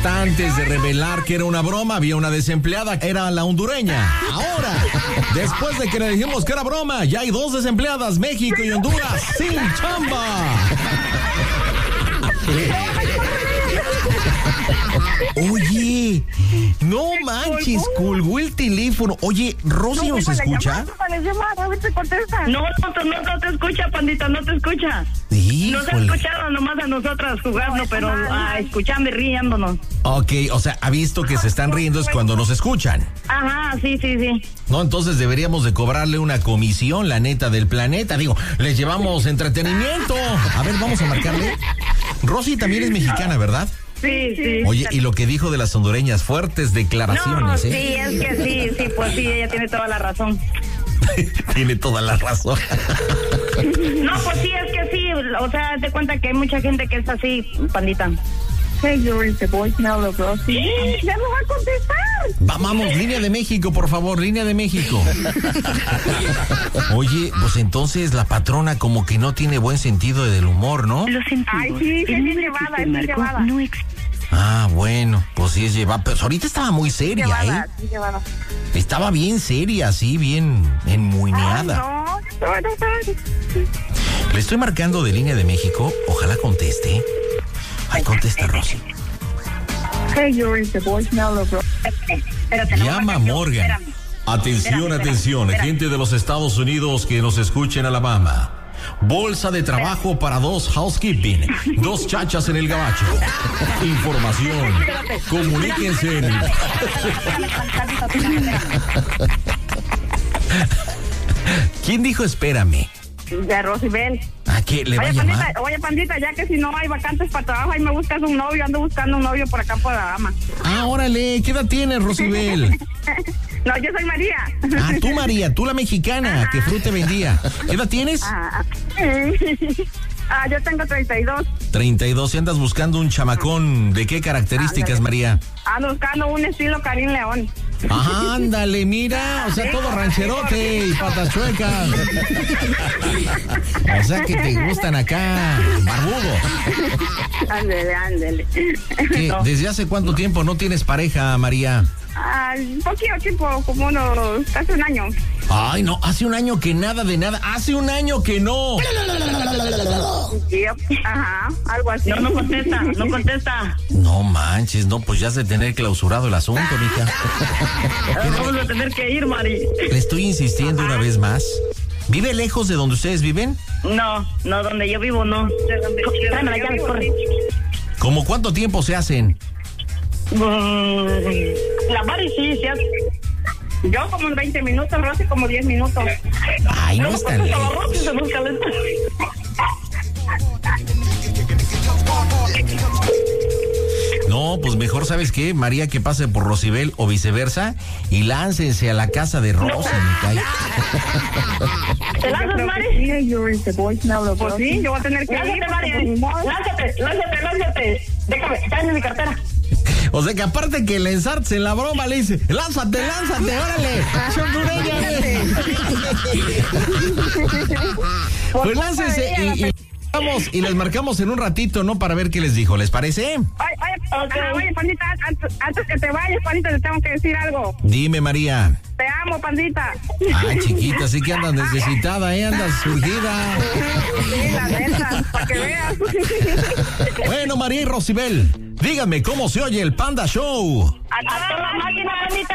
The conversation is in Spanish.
Hasta antes de revelar que era una broma, había una desempleada, era la hondureña. Ahora, después de que le dijimos que era broma, ya hay 2 desempleadas, México y Honduras, sin chamba. Oye, no manches, colgó el teléfono. Oye, ¿Rosy nos escucha? No te escucha, pandita, no te escucha. Híjole. Nos ha escuchado nomás a nosotras jugando, pero escuchando y riéndonos. Ok, o sea, ha visto que se están riendo es cuando nos escuchan. Ajá, sí. No, entonces deberíamos de cobrarle una comisión, la neta del planeta. Digo, les llevamos entretenimiento. A ver, vamos a marcarle. Rosy también es mexicana, ¿verdad? Sí. Oye, y lo que dijo de las hondureñas, fuertes declaraciones, No, ¿eh? sí, es que sí, pues sí, ella tiene toda la razón. Tiene toda la razón. No, pues sí, es que sí, o sea, te cuenta que hay mucha gente que es así, pandita. Hey, you're in the voicemail of Rosy. ¡Ya me va a contestar! Vamos, línea de México, por favor, línea de México. Oye, pues entonces la patrona como que no tiene buen sentido del humor, ¿no? Lo sentimos. Ay, sí, es llevada, es llevada. No Ah, bueno, pues sí es llevada. Pero ahorita estaba muy seria, Llevada, ¿eh? sí, llevada. Estaba bien seria, así, bien enmuineada. No. Le estoy marcando de línea de México, ojalá conteste. Ay, contesta, Rosy. Hey, you're in the voicemail of Rosy. Espérate, no, Llama marca yo, Morgan. espérame. Atención, Espérame. gente de los Estados Unidos que nos escucha en Alabama. Bolsa de trabajo para 2 housekeeping, 2 chachas en el gabacho. Información. Comuníquense en... ¿Quién dijo espérame? De Rosibel. ¿A qué le va a llamar? Oye, pandita, ya que si no hay vacantes para trabajo, ahí me buscas un novio, ando buscando un novio por acá por Alabama. Ah, órale, ¿qué edad tienes, Rosibel? No, yo soy María. Ah, tú, María, tú la mexicana, que fruta vendía. ¿Qué edad tienes? Yo tengo 32. 32, y andas buscando un chamacón. ¿De qué características, María? Ando buscando un estilo Karim León. Ajá, ándale, mira, o sea, todo rancherote y patas chuecas. O sea, que te gustan acá, barbudos. Ándele. ¿Qué? No. ¿Desde hace cuánto tiempo no tienes pareja, María? Un poquito tiempo, como casi un año. Ay, no, hace un año que nada de nada. Hace un año que no. Ajá, algo así. No contesta. No manches, no, pues ya has de tener clausurado el asunto, mija. Vamos a tener que ir, Mari. Le estoy insistiendo una vez más. ¿Vive lejos de donde ustedes viven? No, donde yo vivo, no. Tráeme la llave, corre. ¿Cómo cuánto tiempo se hacen? La Mari sí hace. Yo como en 20 minutos, Rosy como 10 minutos. Ay, no es tan lejos. No, pues mejor, ¿sabes qué? María, que pase por Rosibel o viceversa y láncense a la casa de Rosy, me cae. ¿Te lanzas, Mari? Hey, you're in the voicemail of Pues Rosy. sí, yo voy a tener que ir. Mari. Lánzate. Déjame, dame mi cartera. O sea que aparte que le ensartes en la broma, le dice, lánzate, órale, hondureña, pues láncense y les marcamos en un ratito, ¿no? Para ver qué les dijo, ¿les parece? Oye, pandita, antes que te vayas, pandita, te tengo que decir algo. Dime, María. Te amo, pandita. Ay, chiquita, sí que andas necesitada, andas surgida. Sí, la neta, para que veas. Bueno, María y Rosibel, díganme cómo se oye el Panda Show. A toda máquina, pandita.